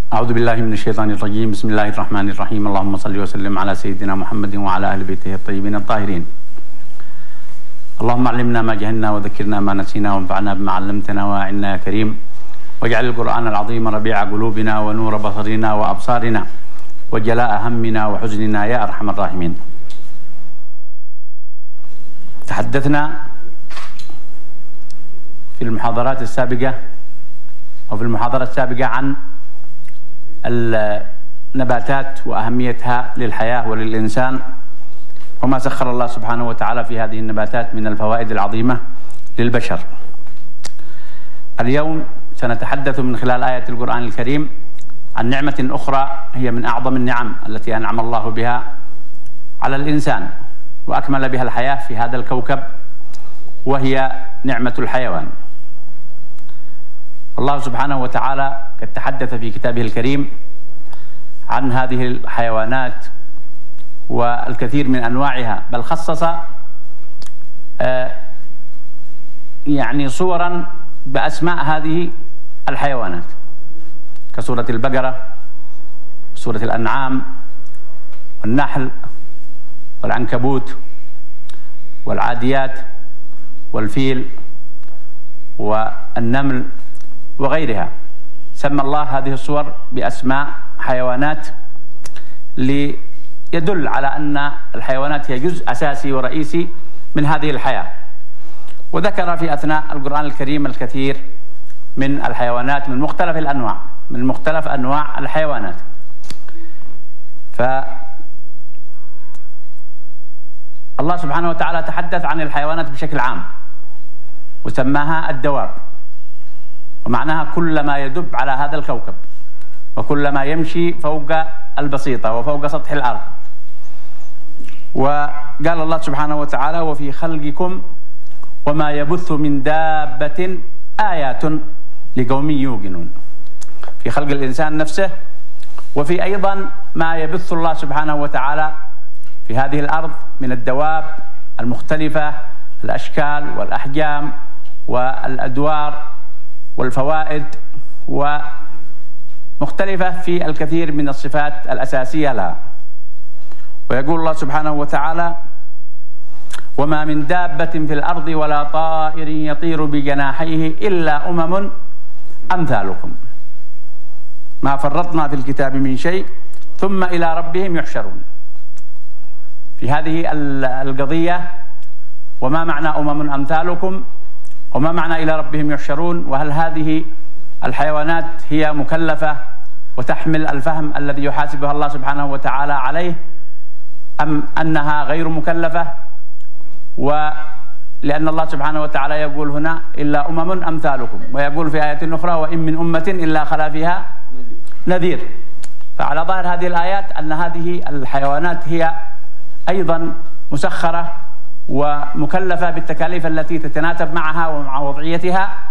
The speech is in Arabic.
أعوذ بالله من الشيطان الرجيم. بسم الله الرحمن الرحيم. اللهم صل وسلم على سيدنا محمد وعلى أهل بيته الطيبين الطاهرين. اللهم علمنا ما جهلنا وذكرنا ما نسينا وانفعنا بما علمتنا وأعنا يا كريم، واجعل القرآن العظيم ربيع قلوبنا ونور بصرنا وأبصارنا وجلاء همنا وحزننا يا أرحم الراحمين. تحدثنا في المحاضرات السابقة أو في المحاضرة السابقة عن النباتات وأهميتها للحياة وللإنسان، وما سخر الله سبحانه وتعالى في هذه النباتات من الفوائد العظيمة للبشر. اليوم سنتحدث من خلال آية القرآن الكريم عن نعمة أخرى هي من أعظم النعم التي أنعم الله بها على الإنسان وأكمل بها الحياة في هذا الكوكب، وهي نعمة الحيوان. الله سبحانه وتعالى قد تحدث في كتابه الكريم عن هذه الحيوانات والكثير من أنواعها، بل خصص صورا بأسماء هذه الحيوانات كسورة البقرة، سورة الأنعام، والنحل، والعنكبوت، والعاديات، والفيل، والنمل، وغيرها. سمى الله هذه الصور بأسماء حيوانات ليدل على أن الحيوانات هي جزء أساسي ورئيسي من هذه الحياة. وذكر في أثناء القرآن الكريم الكثير من الحيوانات من مختلف الأنواع، من مختلف أنواع الحيوانات. فالله سبحانه وتعالى تحدث عن الحيوانات بشكل عام وسماها الدواب، ومعناها كل ما يدب على هذا الكوكب وكل ما يمشي فوق البسيطة وفوق سطح الأرض. وقال الله سبحانه وتعالى: وفي خلقكم وما يبث من دابة آيات لقوم يوقنون. في خلق الإنسان نفسه، وفي أيضا ما يبث الله سبحانه وتعالى في هذه الأرض من الدواب المختلفة، الأشكال والأحجام والأدوار والفوائد، ومختلفة في الكثير من الصفات الأساسية لها. ويقول الله سبحانه وتعالى: وما من دابة في الأرض ولا طائر يطير بجناحيه إلا أمم أمثالكم ما فرطنا في الكتاب من شيء ثم إلى ربهم يحشرون. في هذه القضية وما معنى أمم أمثالكم وما معنى إلى ربهم يحشرون، وهل هذه الحيوانات هي مكلفة وتحمل الفهم الذي يحاسبها الله سبحانه وتعالى عليه، أم أنها غير مكلفة؟ ولأن الله سبحانه وتعالى يقول هنا إلا أمم أمثالكم، ويقول في آية أخرى: وإن من أمة إلا خلا فيها نذير. فعلى ظاهر هذه الآيات أن هذه الحيوانات هي أيضا مسخرة ومكلفة بالتكاليف التي تتناسب معها ومع وضعيتها